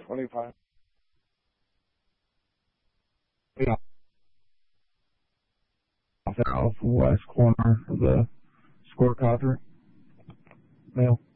25. Southwest corner of the square quadrant. Mail.